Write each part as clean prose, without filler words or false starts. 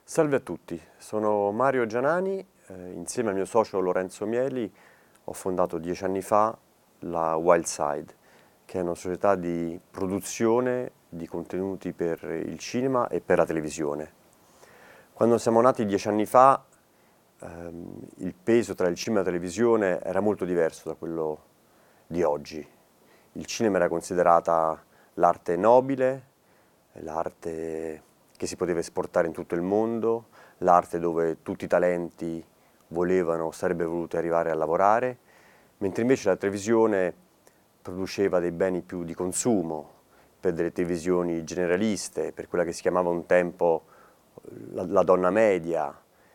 Salve a tutti, sono Mario Gianani, insieme al mio socio Lorenzo Mieli ho fondato 10 anni fa la Wildside, che è una società di produzione di contenuti per il cinema e per la televisione. Quando siamo nati 10 anni fa, il peso tra il cinema e la televisione era molto diverso da quello di oggi. Il cinema era considerata l'arte nobile, l'arte che si poteva esportare in tutto il mondo, l'arte dove tutti i talenti volevano o sarebbero voluti arrivare a lavorare, mentre invece la televisione produceva dei beni più di consumo, per delle televisioni generaliste, per quella che si chiamava un tempo la donna media,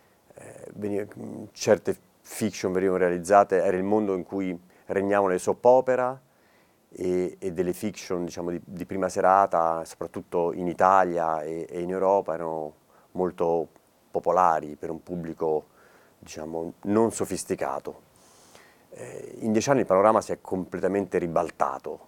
certe fiction venivano realizzate, era il mondo in cui regnavano le soap opera e delle fiction diciamo, di prima serata, soprattutto in Italia e in Europa, erano molto popolari per un pubblico diciamo, non sofisticato. In 10 anni il panorama si è completamente ribaltato.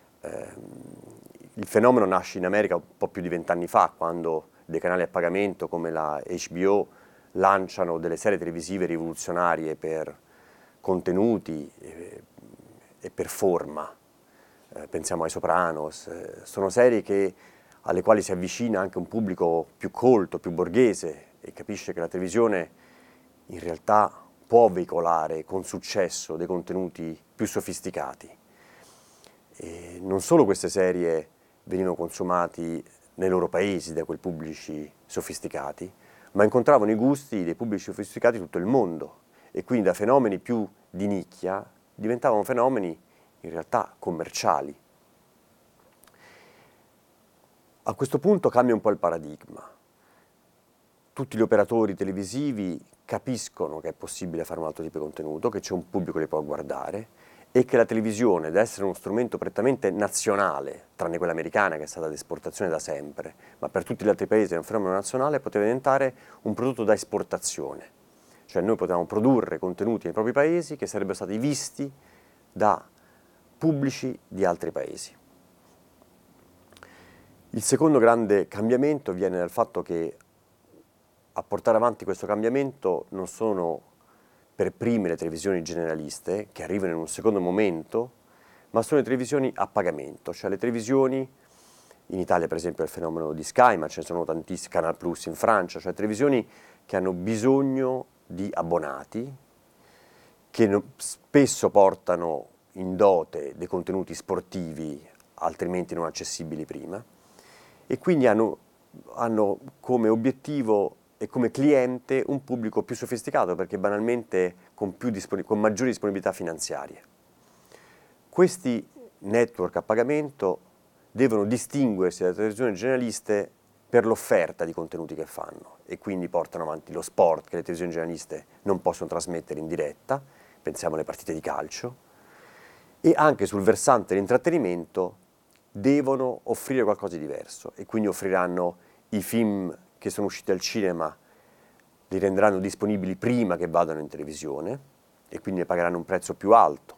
Il fenomeno nasce in America un po' più di 20 anni fa, quando dei canali a pagamento come la HBO lanciano delle serie televisive rivoluzionarie per contenuti e per forma. Pensiamo ai Sopranos, sono serie alle quali si avvicina anche un pubblico più colto, più borghese e capisce che la televisione in realtà può veicolare con successo dei contenuti più sofisticati. E non solo queste serie venivano consumate nei loro paesi da quei pubblici sofisticati, ma incontravano i gusti dei pubblici sofisticati di tutto il mondo e quindi da fenomeni più di nicchia diventavano fenomeni in realtà commerciali. A questo punto cambia un po' il paradigma. Tutti gli operatori televisivi capiscono che è possibile fare un altro tipo di contenuto, che c'è un pubblico che li può guardare e che la televisione deve essere uno strumento prettamente nazionale, tranne quella americana che è stata d'esportazione da sempre, ma per tutti gli altri paesi è un fenomeno nazionale, poteva diventare un prodotto da esportazione. Cioè noi potevamo produrre contenuti nei propri paesi che sarebbero stati visti da pubblici di altri paesi. Il secondo grande cambiamento viene dal fatto che a portare avanti questo cambiamento non sono per prime le televisioni generaliste, che arrivano in un secondo momento, ma sono le televisioni a pagamento, cioè le televisioni, in Italia per esempio è il fenomeno di Sky, ma ce ne sono tantissimi, Canal Plus in Francia, cioè televisioni che hanno bisogno di abbonati, che spesso portano in dote dei contenuti sportivi altrimenti non accessibili prima, e quindi hanno come obiettivo e come cliente un pubblico più sofisticato perché banalmente con maggiori disponibilità finanziarie. Questi network a pagamento devono distinguersi dalle televisioni generaliste per l'offerta di contenuti che fanno e quindi portano avanti lo sport che le televisioni generaliste non possono trasmettere in diretta, pensiamo alle partite di calcio, e anche sul versante dell'intrattenimento devono offrire qualcosa di diverso e quindi offriranno i film che sono usciti al cinema, li renderanno disponibili prima che vadano in televisione e quindi ne pagheranno un prezzo più alto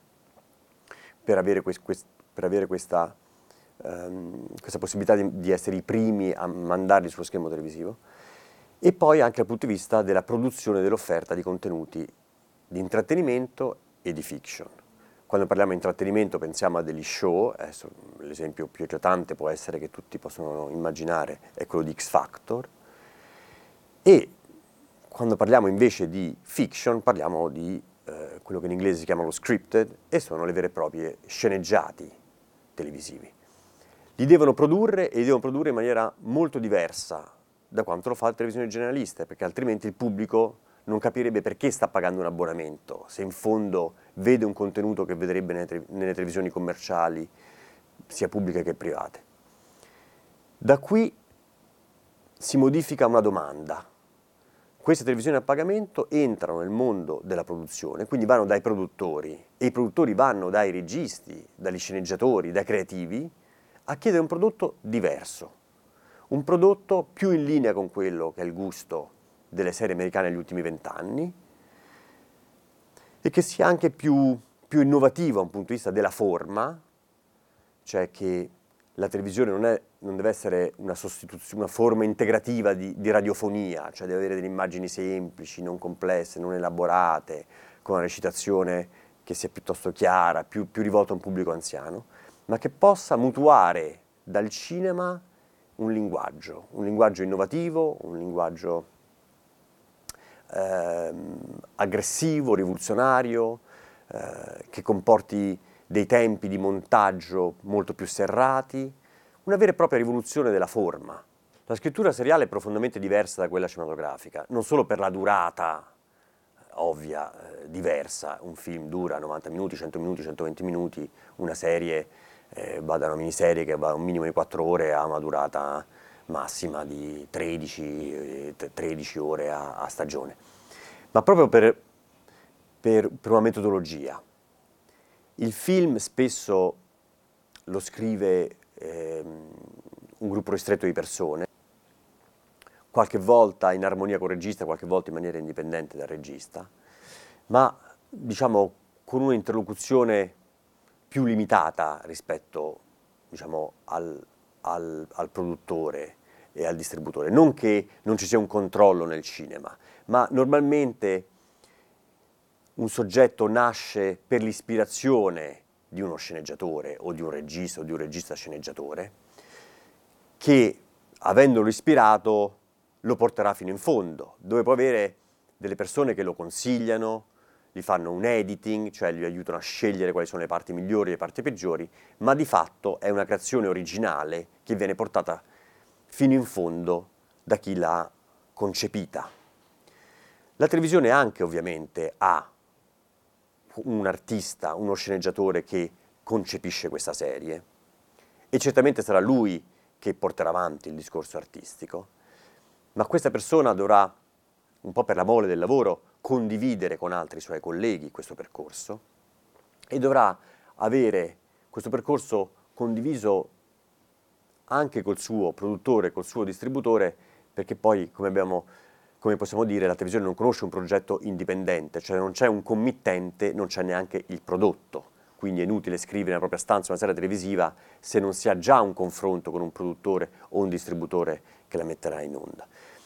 per avere questa possibilità di essere i primi a mandarli sullo schermo televisivo, e poi anche dal punto di vista della produzione dell'offerta di contenuti di intrattenimento e di fiction. Quando parliamo di intrattenimento pensiamo a degli show, l'esempio più eclatante può essere che tutti possono immaginare è quello di X Factor, e quando parliamo invece di fiction parliamo di quello che in inglese si chiama lo scripted e sono le vere e proprie sceneggiati televisivi. Li devono produrre e li devono produrre in maniera molto diversa da quanto lo fa la televisione generalista, perché altrimenti il pubblico non capirebbe perché sta pagando un abbonamento, se in fondo vede un contenuto che vedrebbe nelle televisioni commerciali, sia pubbliche che private. Da qui si modifica una domanda. Queste televisioni a pagamento entrano nel mondo della produzione, quindi vanno dai produttori, e i produttori vanno dai registi, dagli sceneggiatori, dai creativi, a chiedere un prodotto diverso, un prodotto più in linea con quello che è il gusto delle serie americane negli ultimi 20 anni e che sia anche più innovativo da un punto di vista della forma, cioè che la televisione non deve essere una sostituzione, una forma integrativa di radiofonia, cioè deve avere delle immagini semplici, non complesse, non elaborate, con una recitazione che sia piuttosto chiara, più rivolta a un pubblico anziano, ma che possa mutuare dal cinema un linguaggio innovativo, un linguaggio aggressivo, rivoluzionario, che comporti dei tempi di montaggio molto più serrati, una vera e propria rivoluzione della forma. La scrittura seriale è profondamente diversa da quella cinematografica, non solo per la durata ovvia, diversa. Un film dura 90 minuti, 100 minuti, 120 minuti, una serie va da una miniserie che va a un minimo di 4 ore a una durata massima di 13 ore a stagione. Ma proprio per una metodologia. Il film spesso lo scrive un gruppo ristretto di persone, qualche volta in armonia col regista, qualche volta in maniera indipendente dal regista, ma diciamo con un'interlocuzione più limitata rispetto, diciamo, al produttore e al distributore. Non che non ci sia un controllo nel cinema, ma normalmente un soggetto nasce per l'ispirazione di uno sceneggiatore o di un regista sceneggiatore, che avendolo ispirato lo porterà fino in fondo, dove può avere delle persone che lo consigliano, gli fanno un editing, cioè gli aiutano a scegliere quali sono le parti migliori e le parti peggiori, ma di fatto è una creazione originale che viene portata fino in fondo da chi l'ha concepita. La televisione anche ovviamente ha un artista, uno sceneggiatore che concepisce questa serie e certamente sarà lui che porterà avanti il discorso artistico, ma questa persona dovrà, un po' per la mole del lavoro, condividere con altri suoi colleghi questo percorso e dovrà avere questo percorso condiviso anche col suo produttore, col suo distributore, perché poi, come possiamo dire, la televisione non conosce un progetto indipendente, cioè non c'è un committente, non c'è neanche il prodotto. Quindi è inutile scrivere nella propria stanza una serie televisiva se non si ha già un confronto con un produttore o un distributore che la metterà in onda.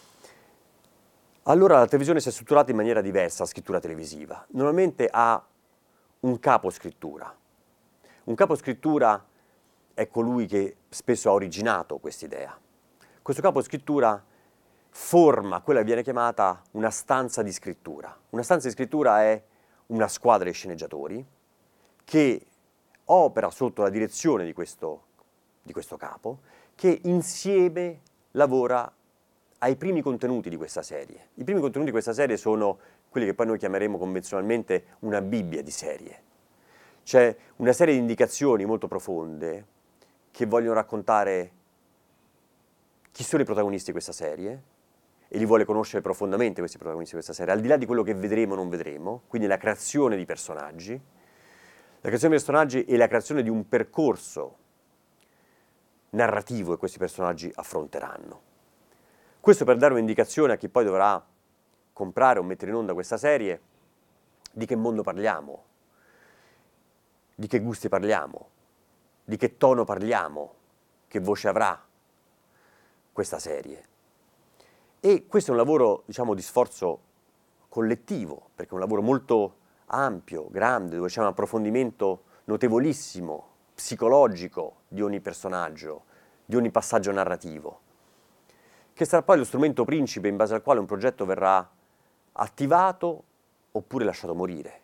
Allora la televisione si è strutturata in maniera diversa, la scrittura televisiva. Normalmente ha un capo scrittura. Un capo scrittura è colui che spesso ha originato quest'idea. Questo capo scrittura forma quella che viene chiamata una stanza di scrittura. Una stanza di scrittura è una squadra di sceneggiatori che opera sotto la direzione di questo capo, che insieme lavora ai primi contenuti di questa serie. I primi contenuti di questa serie sono quelli che poi noi chiameremo convenzionalmente una Bibbia di serie. C'è una serie di indicazioni molto profonde che vogliono raccontare chi sono i protagonisti di questa serie e li vuole conoscere profondamente questi protagonisti di questa serie, al di là di quello che vedremo o non vedremo, quindi la creazione di personaggi, e la creazione di un percorso narrativo che questi personaggi affronteranno. Questo per dare un'indicazione a chi poi dovrà comprare o mettere in onda questa serie di che mondo parliamo, di che gusti parliamo, di che tono parliamo, che voce avrà questa serie. E questo è un lavoro, diciamo, di sforzo collettivo, perché è un lavoro molto ampio, grande, dove c'è un approfondimento notevolissimo, psicologico di ogni personaggio, di ogni passaggio narrativo, che sarà poi lo strumento principe in base al quale un progetto verrà attivato oppure lasciato morire.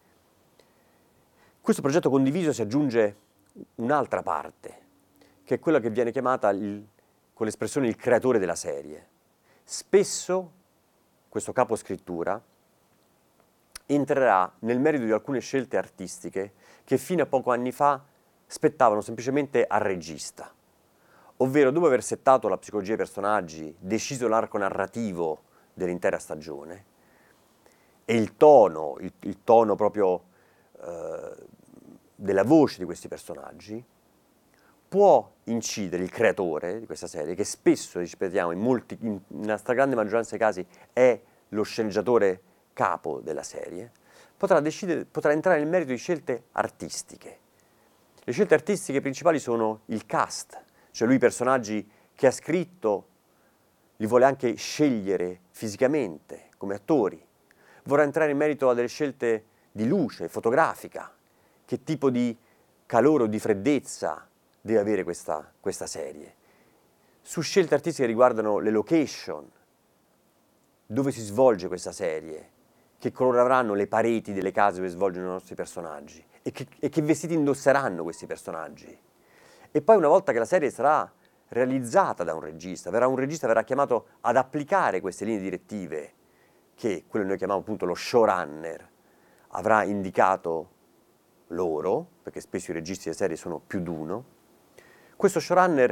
Questo progetto condiviso si aggiunge un'altra parte, che è quella che viene chiamata con l'espressione il creatore della serie. Spesso questo capo scrittura entrerà nel merito di alcune scelte artistiche che fino a pochi anni fa spettavano semplicemente al regista, ovvero dopo aver settato la psicologia dei personaggi, deciso l'arco narrativo dell'intera stagione e il tono proprio della voce di questi personaggi, può incidere il creatore di questa serie, che spesso, ripetiamo, nella stragrande maggioranza dei casi è lo sceneggiatore capo della serie, potrà entrare nel merito di scelte artistiche, Le scelte artistiche principali sono il cast, cioè lui i personaggi che ha scritto li vuole anche scegliere fisicamente, come attori. Vorrà entrare in merito a delle scelte di luce, fotografica, che tipo di calore o di freddezza deve avere questa serie. Su scelte artistiche che riguardano le location, dove si svolge questa serie, che colore avranno le pareti delle case dove svolgono i nostri personaggi e che vestiti indosseranno questi personaggi. E poi una volta che la serie sarà realizzata da un regista verrà chiamato ad applicare queste linee direttive che quello che noi chiamiamo appunto lo showrunner avrà indicato loro, perché spesso i registi delle serie sono più di uno. Questo showrunner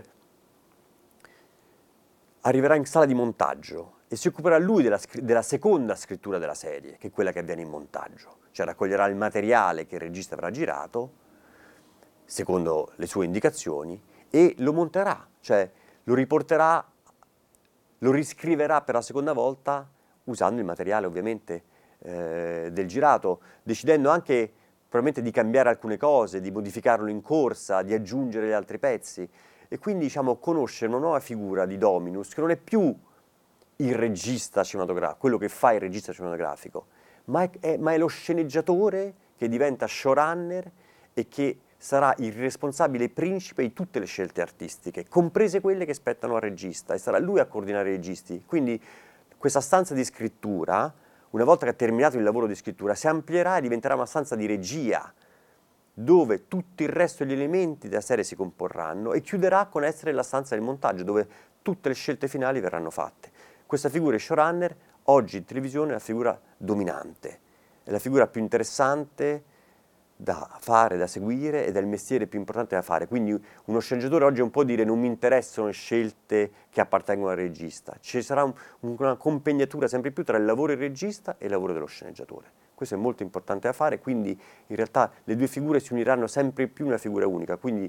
arriverà in sala di montaggio e si occuperà lui della seconda scrittura della serie, che è quella che avviene in montaggio, cioè raccoglierà il materiale che il regista avrà girato, secondo le sue indicazioni, e lo monterà, cioè lo riporterà, lo riscriverà per la seconda volta usando il materiale ovviamente del girato, decidendo anche probabilmente di cambiare alcune cose, di modificarlo in corsa, di aggiungere gli altri pezzi. E quindi diciamo conoscere una nuova figura di Dominus che non è più il regista cinematografico, quello che fa il regista cinematografico, ma è lo sceneggiatore che diventa showrunner e che sarà il responsabile principe di tutte le scelte artistiche, comprese quelle che spettano al regista, e sarà lui a coordinare i registi. Quindi questa stanza di scrittura, una volta che ha terminato il lavoro di scrittura, si amplierà e diventerà una stanza di regia, dove tutto il resto degli elementi della serie si comporranno e chiuderà con essere la stanza del montaggio, dove tutte le scelte finali verranno fatte. Questa figura di showrunner oggi in televisione è la figura dominante, è la figura più interessante da fare, da seguire, ed è il mestiere più importante da fare. Quindi uno sceneggiatore oggi è un po' dire non mi interessano le scelte che appartengono al regista, ci sarà una compegnatura sempre più tra il lavoro del regista e il lavoro dello sceneggiatore. Questo è molto importante da fare, quindi in realtà le due figure si uniranno sempre più in una figura unica, quindi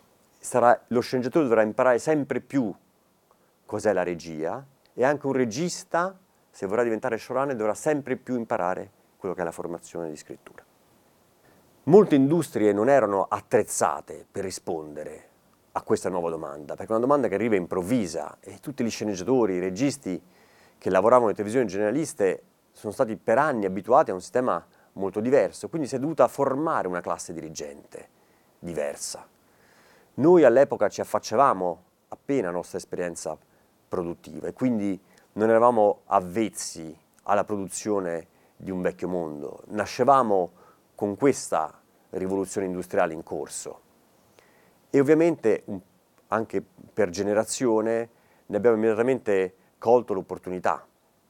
lo sceneggiatore dovrà imparare sempre più cos'è la regia, e anche un regista, se vorrà diventare showrunner, dovrà sempre più imparare quello che è la formazione di scrittura. Molte industrie non erano attrezzate per rispondere a questa nuova domanda, perché è una domanda che arriva improvvisa e tutti gli sceneggiatori, i registi che lavoravano nelle televisioni generaliste sono stati per anni abituati a un sistema molto diverso, quindi si è dovuta formare una classe dirigente diversa. Noi all'epoca ci affacciavamo appena alla nostra esperienza produttiva e quindi non eravamo avvezzi alla produzione di un vecchio mondo, nascevamo con questa rivoluzione industriale in corso e ovviamente anche per generazione ne abbiamo immediatamente colto l'opportunità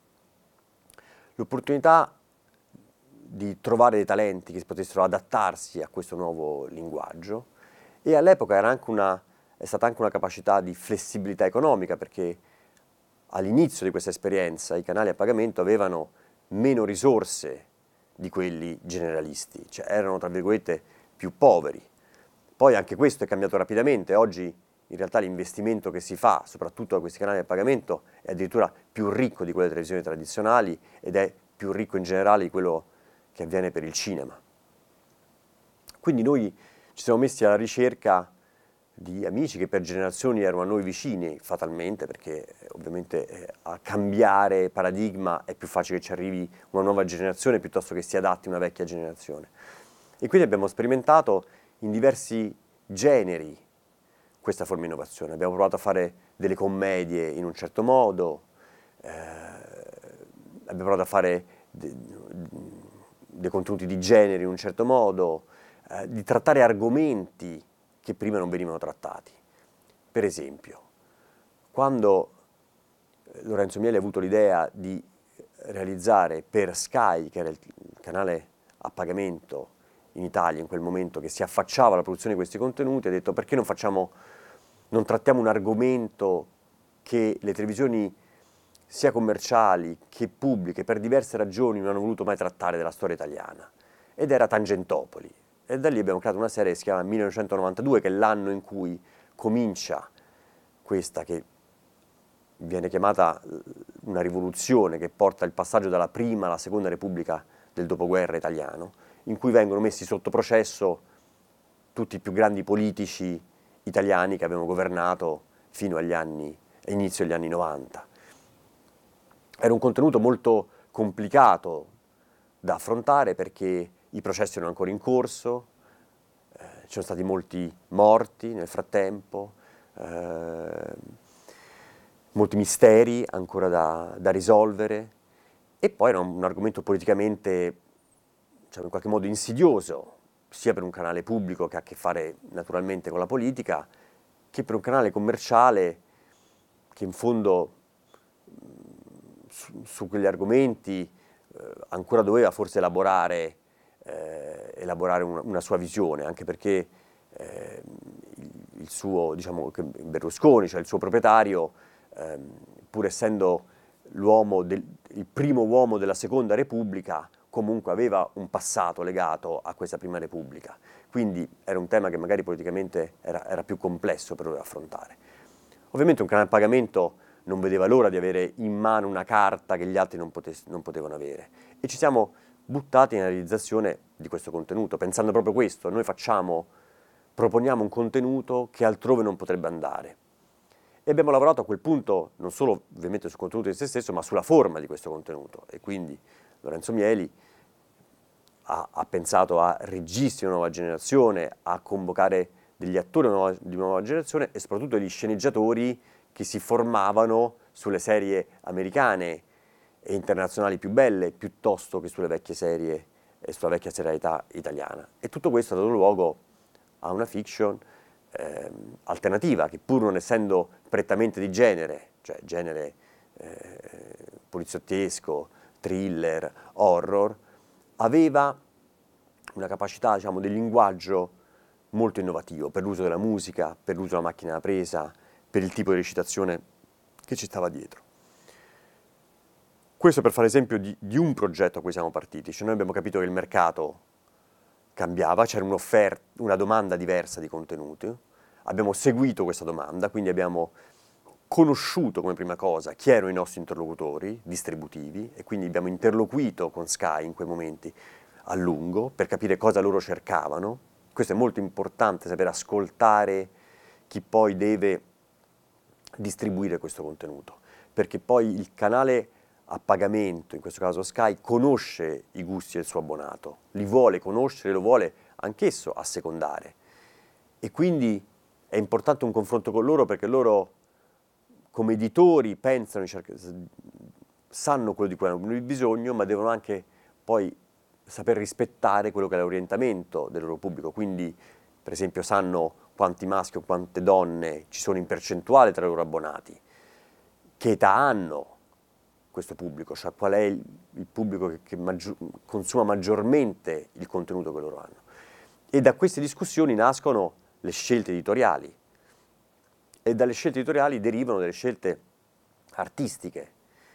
di trovare dei talenti che potessero adattarsi a questo nuovo linguaggio, e all'epoca è stata anche una capacità di flessibilità economica, perché all'inizio di questa esperienza i canali a pagamento avevano meno risorse di quelli generalisti, cioè erano tra virgolette più poveri. Poi anche questo è cambiato rapidamente, oggi in realtà l'investimento che si fa, soprattutto da questi canali a pagamento, è addirittura più ricco di quelle televisioni tradizionali ed è più ricco in generale di quello che avviene per il cinema. Quindi noi ci siamo messi alla ricerca di amici che per generazioni erano a noi vicini, fatalmente, perché ovviamente a cambiare paradigma è più facile che ci arrivi una nuova generazione piuttosto che si adatti una vecchia generazione. E quindi abbiamo sperimentato in diversi generi questa forma di innovazione. Abbiamo provato a fare delle commedie in un certo modo, abbiamo provato a fare dei contenuti di genere in un certo modo, di trattare argomenti che prima non venivano trattati. Per esempio, quando Lorenzo Miele ha avuto l'idea di realizzare per Sky, che era il canale a pagamento in Italia in quel momento, che si affacciava alla produzione di questi contenuti, ha detto perché non trattiamo un argomento che le televisioni sia commerciali che pubbliche per diverse ragioni non hanno voluto mai trattare della storia italiana, ed era Tangentopoli. E da lì abbiamo creato una serie che si chiama 1992, che è l'anno in cui comincia questa che viene chiamata una rivoluzione, che porta il passaggio dalla prima alla seconda repubblica del dopoguerra italiano, in cui vengono messi sotto processo tutti i più grandi politici italiani che avevano governato fino all'inizio degli anni 90. Era un contenuto molto complicato da affrontare perché i processi erano ancora in corso, ci sono stati molti morti nel frattempo, molti misteri ancora da risolvere, e poi era un argomento politicamente, diciamo, in qualche modo insidioso, sia per un canale pubblico che ha a che fare naturalmente con la politica, che per un canale commerciale che in fondo su quegli argomenti ancora doveva forse elaborare una sua visione, anche perché il suo, diciamo, Berlusconi, cioè il suo proprietario, pur essendo il primo uomo della Seconda Repubblica, comunque aveva un passato legato a questa Prima Repubblica. Quindi era un tema che magari politicamente era più complesso per lui affrontare. Ovviamente un canale a pagamento non vedeva l'ora di avere in mano una carta che gli altri non potevano avere. E ci siamo buttati nella realizzazione di questo contenuto, pensando proprio questo. Noi proponiamo un contenuto che altrove non potrebbe andare. E abbiamo lavorato a quel punto non solo ovviamente sul contenuto in se stesso, ma sulla forma di questo contenuto. E quindi Lorenzo Mieli ha pensato a registi di una nuova generazione, a convocare degli attori di nuova generazione e soprattutto degli sceneggiatori che si formavano sulle serie americane e internazionali più belle, piuttosto che sulle vecchie serie e sulla vecchia serialità italiana. E tutto questo ha dato luogo a una fiction alternativa, che pur non essendo prettamente di genere, cioè genere poliziottesco, thriller, horror, aveva una capacità, diciamo, di linguaggio molto innovativo per l'uso della musica, per l'uso della macchina da presa, per il tipo di recitazione che ci stava dietro. Questo per fare esempio di un progetto a cui siamo partiti. Cioè noi abbiamo capito che il mercato cambiava, c'era una domanda diversa di contenuti, abbiamo seguito questa domanda, quindi abbiamo conosciuto come prima cosa chi erano i nostri interlocutori distributivi e quindi abbiamo interloquito con Sky in quei momenti a lungo per capire cosa loro cercavano. Questo è molto importante, sapere ascoltare chi poi deve distribuire questo contenuto, perché poi il canale a pagamento, in questo caso Sky, conosce i gusti del suo abbonato, li vuole conoscere, lo vuole anch'esso assecondare. E quindi è importante un confronto con loro perché loro, come editori, pensano, sanno quello di cui hanno bisogno, ma devono anche poi saper rispettare quello che è l'orientamento del loro pubblico. Quindi, per esempio, sanno quanti maschi o quante donne ci sono in percentuale tra i loro abbonati, che età hanno questo pubblico, cioè qual è il pubblico che consuma maggiormente il contenuto che loro hanno. E da queste discussioni nascono le scelte editoriali e dalle scelte editoriali derivano delle scelte artistiche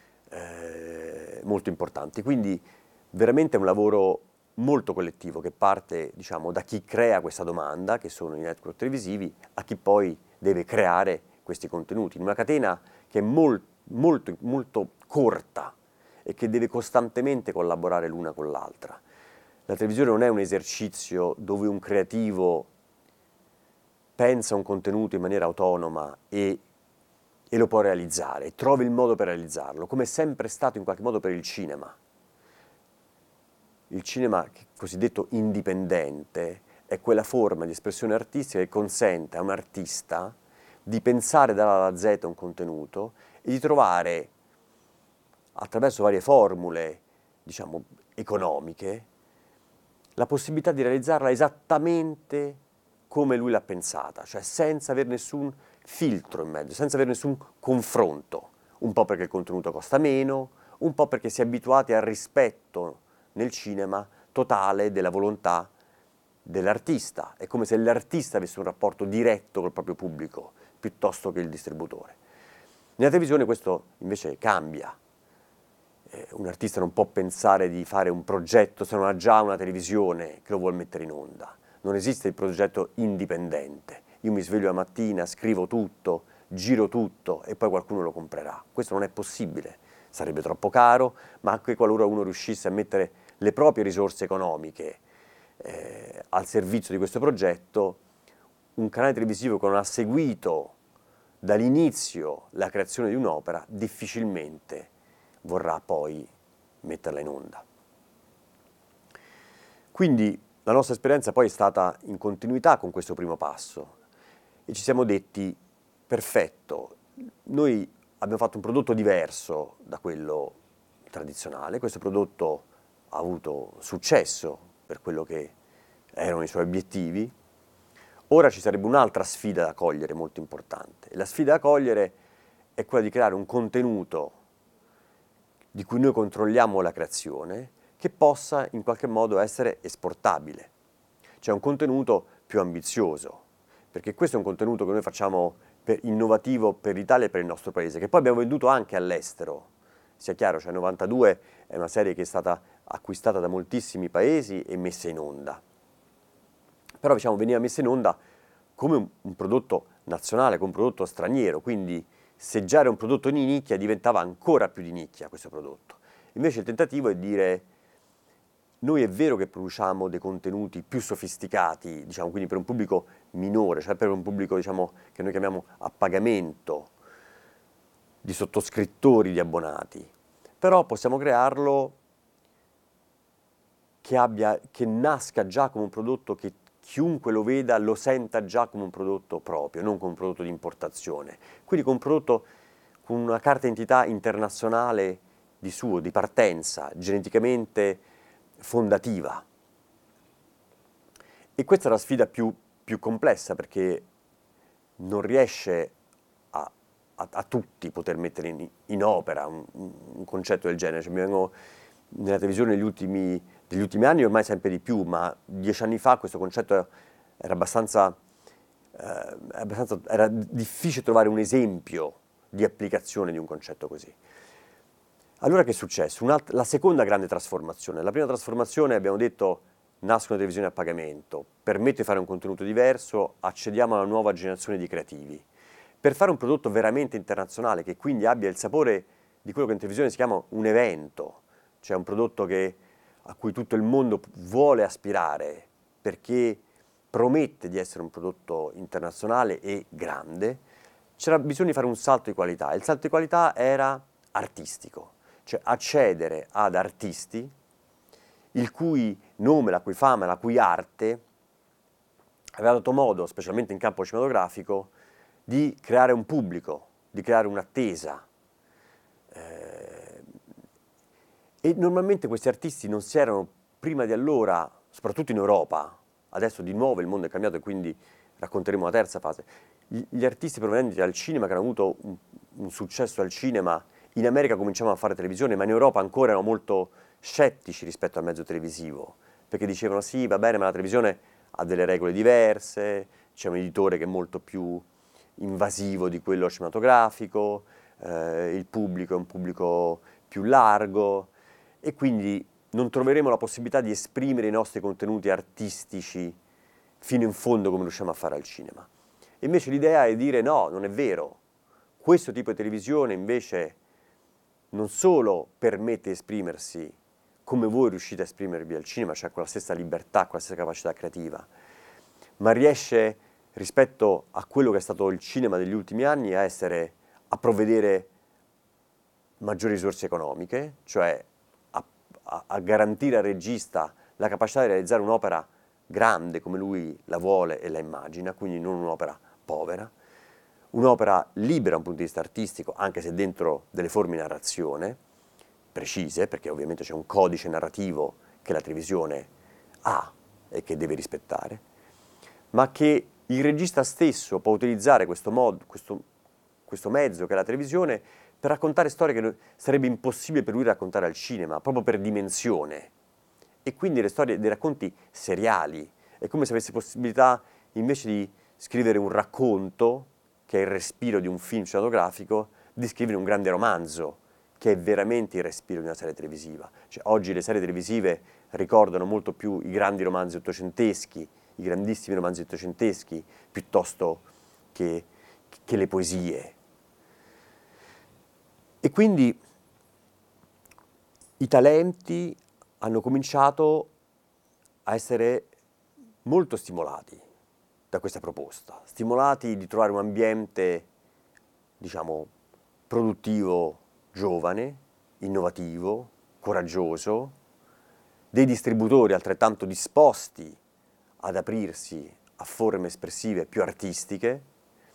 molto importanti. Quindi veramente è un lavoro molto collettivo che parte, diciamo, da chi crea questa domanda, che sono i network televisivi, a chi poi deve creare questi contenuti, in una catena che è molto corta e che deve costantemente collaborare l'una con l'altra. La televisione non è un esercizio dove un creativo pensa un contenuto in maniera autonoma e lo può realizzare, trova il modo per realizzarlo, come è sempre stato in qualche modo per il cinema. Il cinema cosiddetto indipendente è quella forma di espressione artistica che consente a un artista di pensare dall'A alla Z un contenuto e di trovare, attraverso varie formule, diciamo, economiche, la possibilità di realizzarla esattamente come lui l'ha pensata, cioè senza avere nessun filtro in mezzo, senza avere nessun confronto, un po' perché il contenuto costa meno, un po' perché si è abituati al rispetto nel cinema totale della volontà dell'artista. È come se l'artista avesse un rapporto diretto col proprio pubblico, piuttosto che il distributore. Nella televisione questo invece cambia. Un artista non può pensare di fare un progetto se non ha già una televisione che lo vuol mettere in onda. Non esiste il progetto indipendente. Io mi sveglio la mattina, scrivo tutto, giro tutto e poi qualcuno lo comprerà. Questo non è possibile. Sarebbe troppo caro, ma anche qualora uno riuscisse a mettere le proprie risorse economiche al servizio di questo progetto, un canale televisivo che non ha seguito dall'inizio la creazione di un'opera difficilmente vorrà poi metterla in onda. Quindi la nostra esperienza poi è stata in continuità con questo primo passo e ci siamo detti, perfetto, noi abbiamo fatto un prodotto diverso da quello tradizionale, questo prodotto ha avuto successo per quello che erano i suoi obiettivi, ora ci sarebbe un'altra sfida da cogliere molto importante e la sfida da cogliere è quella di creare un contenuto di cui noi controlliamo la creazione che possa in qualche modo essere esportabile, cioè un contenuto più ambizioso, perché questo è un contenuto che noi facciamo innovativo per l'Italia e per il nostro paese, che poi abbiamo venduto anche all'estero. Sia chiaro, cioè 92 è una serie che è stata acquistata da moltissimi paesi e messa in onda. Però diciamo veniva messa in onda come un prodotto nazionale, come un prodotto straniero, quindi se già era un prodotto di nicchia diventava ancora più di nicchia questo prodotto. Invece il tentativo è dire noi è vero che produciamo dei contenuti più sofisticati, diciamo, quindi per un pubblico minore, cioè per un pubblico diciamo, che noi chiamiamo a pagamento, di sottoscrittori, di abbonati, però possiamo crearlo che nasca già come un prodotto che chiunque lo veda lo senta già come un prodotto proprio, non come un prodotto di importazione. Quindi come un prodotto con una carta d'identità internazionale di suo, di partenza, geneticamente fondativa. E questa è la sfida più complessa perché non riesce a tutti poter mettere in opera un concetto del genere. Cioè, nella televisione degli ultimi anni, ormai sempre di più, ma 10 anni fa questo concetto era era difficile trovare un esempio di applicazione di un concetto così. Allora che è successo? La seconda grande trasformazione. La prima trasformazione, abbiamo detto, nasce una televisione a pagamento, permette di fare un contenuto diverso, accediamo a una nuova generazione di creativi. Per fare un prodotto veramente internazionale, che quindi abbia il sapore di quello che in televisione si chiama un evento, cioè un prodotto a cui tutto il mondo vuole aspirare, perché promette di essere un prodotto internazionale e grande, c'era bisogno di fare un salto di qualità. Il salto di qualità era artistico, cioè accedere ad artisti il cui nome, la cui fama, la cui arte aveva dato modo, specialmente in campo cinematografico, di creare un pubblico, di creare un'attesa. E normalmente questi artisti non si erano prima di allora, soprattutto in Europa, adesso di nuovo il mondo è cambiato e quindi racconteremo la terza fase, gli artisti provenienti dal cinema che hanno avuto un successo al cinema, in America cominciavano a fare televisione, ma in Europa ancora erano molto scettici rispetto al mezzo televisivo, perché dicevano sì, va bene, ma la televisione ha delle regole diverse, c'è un editore che è molto più invasivo di quello cinematografico, il pubblico è un pubblico più largo e quindi non troveremo la possibilità di esprimere i nostri contenuti artistici fino in fondo come riusciamo a fare al cinema. E invece l'idea è dire no, non è vero. Questo tipo di televisione invece non solo permette di esprimersi come voi riuscite a esprimervi al cinema, cioè con la stessa libertà, con la stessa capacità creativa, ma riesce rispetto a quello che è stato il cinema degli ultimi anni a provvedere maggiori risorse economiche, cioè a garantire al regista la capacità di realizzare un'opera grande come lui la vuole e la immagina, quindi non un'opera povera, un'opera libera da un punto di vista artistico, anche se dentro delle forme di narrazione precise, perché ovviamente c'è un codice narrativo che la televisione ha e che deve rispettare, ma che il regista stesso può utilizzare questo mezzo che è la televisione per raccontare storie che sarebbe impossibile per lui raccontare al cinema, proprio per dimensione. E quindi le storie dei racconti seriali. È come se avesse possibilità, invece di scrivere un racconto, che è il respiro di un film cinematografico, di scrivere un grande romanzo, che è veramente il respiro di una serie televisiva. Cioè, oggi le serie televisive ricordano molto più i grandi romanzi ottocenteschi, i grandissimi romanzi ottocenteschi, piuttosto che le poesie. E quindi i talenti hanno cominciato a essere molto stimolati da questa proposta, stimolati di trovare un ambiente, diciamo, produttivo, giovane, innovativo, coraggioso, dei distributori altrettanto disposti ad aprirsi a forme espressive più artistiche,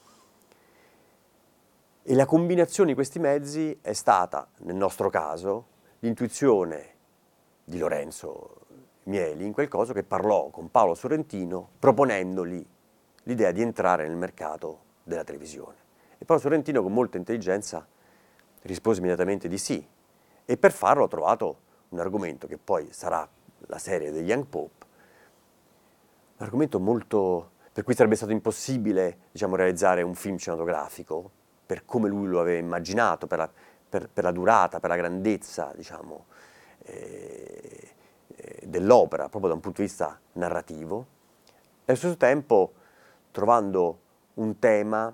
e la combinazione di questi mezzi è stata, nel nostro caso, l'intuizione di Lorenzo Mieli, in quel caso, che parlò con Paolo Sorrentino proponendogli l'idea di entrare nel mercato della televisione. E Paolo Sorrentino, con molta intelligenza, rispose immediatamente di sì, e per farlo ha trovato un argomento che poi sarà la serie degli Young Pope, un argomento molto, per cui sarebbe stato impossibile, diciamo, realizzare un film cinematografico per come lui lo aveva immaginato, per la durata, per la grandezza, diciamo, dell'opera, proprio da un punto di vista narrativo, e allo stesso tempo trovando un tema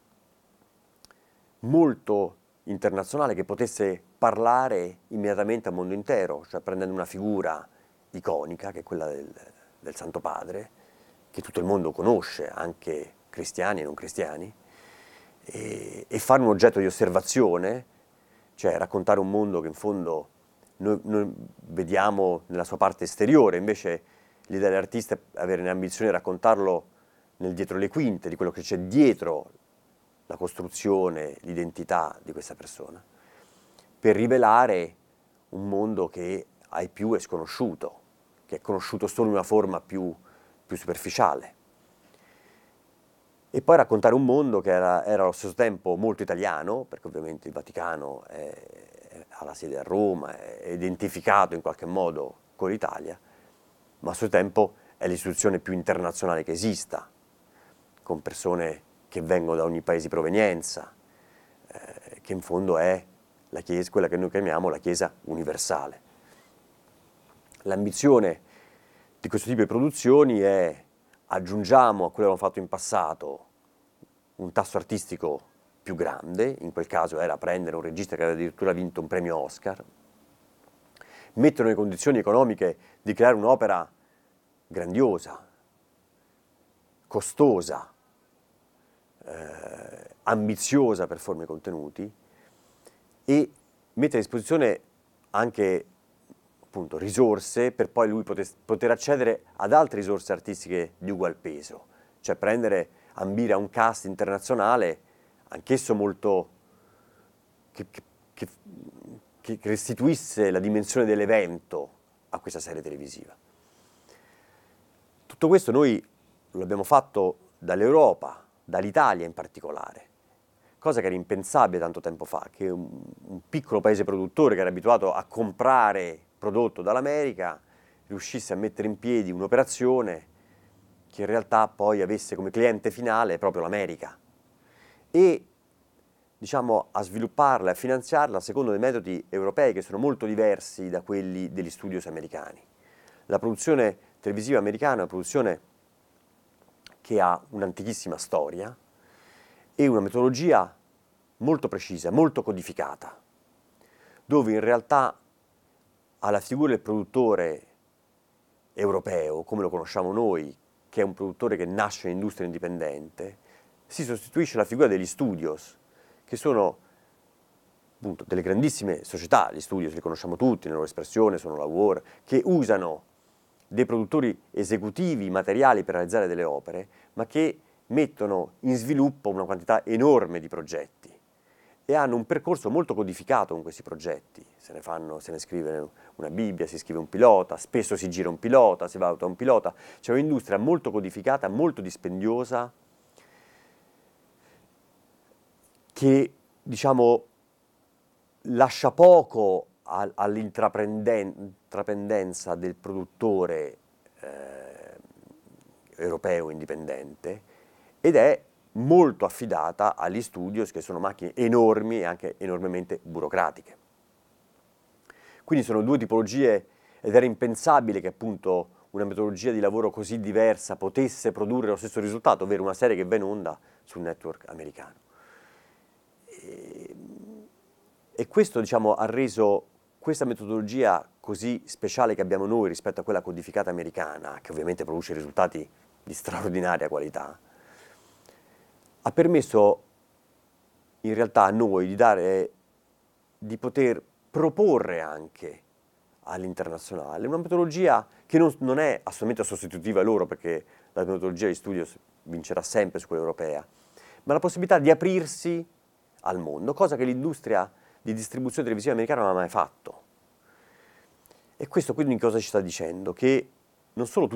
molto internazionale che potesse parlare immediatamente al mondo intero, cioè prendendo una figura iconica, che è quella del Santo Padre, che tutto il mondo conosce, anche cristiani e non cristiani, e fare un oggetto di osservazione, cioè raccontare un mondo che in fondo noi vediamo nella sua parte esteriore, invece l'idea dell'artista è avere l'ambizione di raccontarlo nel dietro le quinte, di quello che c'è dietro la costruzione, l'identità di questa persona, per rivelare un mondo che ai più è sconosciuto, che è conosciuto solo in una forma più superficiale. E poi raccontare un mondo che era allo stesso tempo molto italiano, perché ovviamente il Vaticano ha la sede a Roma, è identificato in qualche modo con l'Italia, ma allo stesso tempo è l'istituzione più internazionale che esista, con persone che vengono da ogni paese di provenienza, che in fondo è la Chiesa, quella che noi chiamiamo la Chiesa universale. L'ambizione di questo tipo di produzioni è: aggiungiamo a quello che abbiamo fatto in passato un tasso artistico più grande, in quel caso era prendere un regista che aveva addirittura vinto un premio Oscar, metterlo nelle condizioni economiche di creare un'opera grandiosa, costosa, ambiziosa per forme e contenuti, e mettere a disposizione anche, appunto, risorse per poi lui poter accedere ad altre risorse artistiche di ugual peso, cioè ambire a un cast internazionale, anch'esso molto, che restituisse la dimensione dell'evento a questa serie televisiva. Tutto questo noi lo abbiamo fatto dall'Europa, dall'Italia in particolare, cosa che era impensabile tanto tempo fa, che un piccolo paese produttore che era abituato a comprare prodotto dall'America riuscisse a mettere in piedi un'operazione che in realtà poi avesse come cliente finale proprio l'America, e, diciamo, a svilupparla e a finanziarla secondo dei metodi europei che sono molto diversi da quelli degli studios americani. La produzione televisiva americana è una produzione che ha un'antichissima storia e una metodologia molto precisa, molto codificata, dove in realtà alla figura del produttore europeo, come lo conosciamo noi, che è un produttore che nasce in industria indipendente, si sostituisce la figura degli studios, che sono appunto delle grandissime società. Gli studios li conosciamo tutti, nella loro espressione sono la Warner, che usano dei produttori esecutivi materiali per realizzare delle opere, ma che mettono in sviluppo una quantità enorme di progetti e hanno un percorso molto codificato con questi progetti. Se ne scrive una Bibbia, si scrive un pilota, spesso si gira un pilota, si valuta un pilota. C'è un'industria molto codificata, molto dispendiosa, che, diciamo, lascia poco all'intraprendenza del produttore europeo indipendente, ed è molto affidata agli studios, che sono macchine enormi e anche enormemente burocratiche. Quindi sono due tipologie, ed era impensabile che appunto una metodologia di lavoro così diversa potesse produrre lo stesso risultato, ovvero una serie che va in onda sul network americano. E questo, diciamo, ha reso questa metodologia così speciale che abbiamo noi rispetto a quella codificata americana, che ovviamente produce risultati di straordinaria qualità, ha permesso in realtà a noi di poter proporre anche all'internazionale una metodologia che non è assolutamente sostitutiva loro, perché la metodologia di studio vincerà sempre su quella europea, ma la possibilità di aprirsi al mondo, cosa che l'industria di distribuzione televisiva americana non ha mai fatto. E questo quindi cosa ci sta dicendo? Che non solo